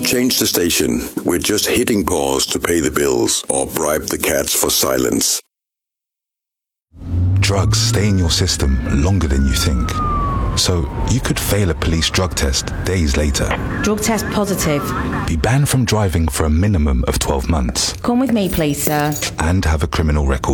Change the station. We're just hitting pause to pay the bills or bribe the cats for silence. Drugs stay in your system longer than you think. So you could fail a police drug test days later. Drug test positive. Be banned from driving for a minimum of 12 months. Come with me, please, sir. And have a criminal record.